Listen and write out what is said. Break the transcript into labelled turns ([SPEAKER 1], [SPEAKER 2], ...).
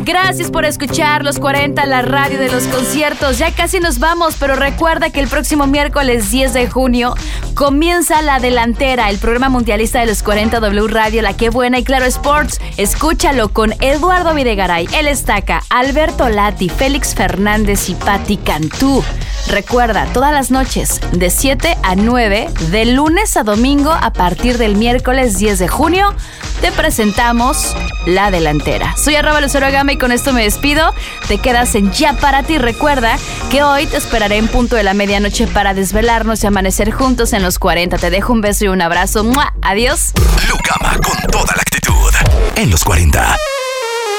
[SPEAKER 1] Gracias por escuchar Los 40, la radio de los conciertos. Ya casi nos vamos, pero recuerda que el próximo miércoles 10 de junio comienza La Delantera, el programa mundialista de los 40 W Radio, La Qué Buena y Claro Sports. Escúchalo con Eduardo Videgaray, El Estaca, Alberto Lati, Félix Fernández y Patti Cantú. Recuerda, todas las noches, de 7 a 9, de lunes a domingo, a partir del miércoles 10 de junio, te presentamos La Delantera. Soy @LuceroGama y con esto me despido. Te quedas en Ya Para Ti. Recuerda que hoy te esperaré en punto de la medianoche para desvelarnos y amanecer juntos en los 40. Te dejo un beso y un abrazo. ¡Mua! Adiós.
[SPEAKER 2] Lucama con toda la actitud en los 40.